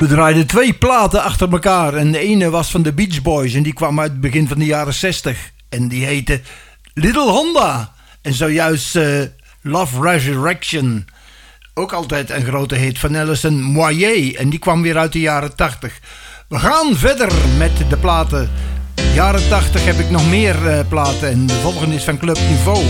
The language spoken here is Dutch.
We draaiden 2 platen achter elkaar en de ene was van de Beach Boys en die kwam uit het begin van de jaren 60 en die heette Little Honda. En zojuist Love Resurrection, ook altijd een grote hit van Alison Moyet en die kwam weer uit de jaren 80. We gaan verder met de platen. Jaren 80 heb ik nog meer platen en de volgende is van Club Nouveau.